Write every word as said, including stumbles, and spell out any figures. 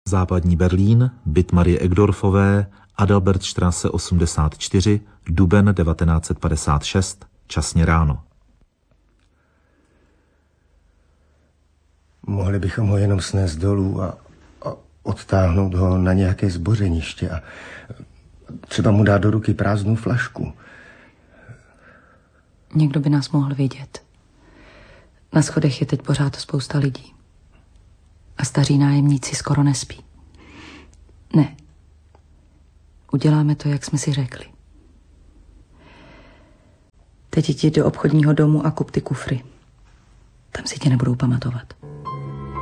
Západní Berlín, byt Marie Egdorfové, Adalbertstraße osmdesát čtyři, duben devatenáct set padesát šest, časně ráno. Mohli bychom ho jenom snést dolů a, a odtáhnout ho na nějaké zbořeniště a třeba mu dát do ruky prázdnou flašku. Někdo by nás mohl vidět. Na schodech je teď pořád spousta lidí. A staří nájemníci skoro nespí. Ne. Uděláme to, jak jsme si řekli. Teď jdi do obchodního domu a kup ty kufry. Tam si tě nebudou pamatovat.